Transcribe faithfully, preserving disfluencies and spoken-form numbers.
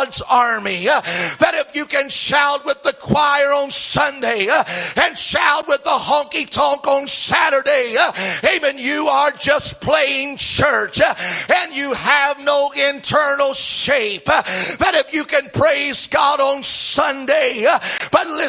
God's army. That if you can shout with the choir on Sunday and shout with the honky tonk on Saturday, amen, you are just playing church and you have no internal shape. That if you can praise God on Sunday, but listen,